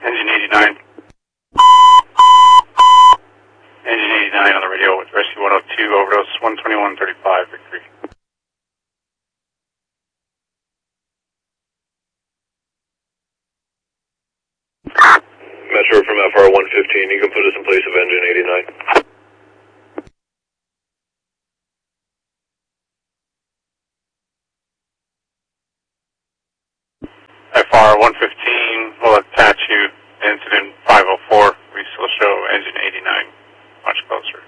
Engine 89. Engine 89 on the radio with Rescue 102, overdose 12135, Victory. Metro from FR 115, you can put us in place of Engine 89. FR 115 will attach you to incident 504. We still show Engine 89 much closer.